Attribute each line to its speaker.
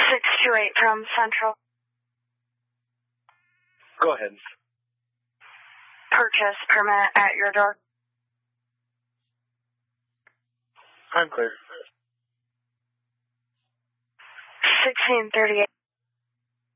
Speaker 1: 628 from Central.
Speaker 2: Go ahead.
Speaker 1: Purchase permit at your door.
Speaker 2: I'm clear.
Speaker 1: 1638.